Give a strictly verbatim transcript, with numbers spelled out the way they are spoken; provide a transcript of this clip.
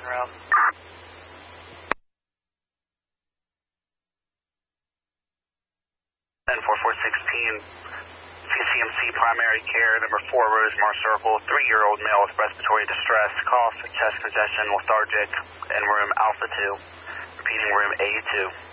room. ten four four sixteen, C C M C primary care, number four, Rosemar Circle, three-year-old male with respiratory distress, cough, chest congestion, lethargic, in room Alpha two. Repeating room A two.